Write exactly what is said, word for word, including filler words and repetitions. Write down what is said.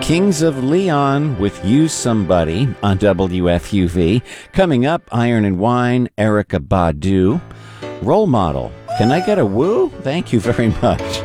Kings of Leon with You Somebody on W F U V. Coming up, Iron and Wine, Erykah Badu. Role Model. Can I get a woo? Thank you very much.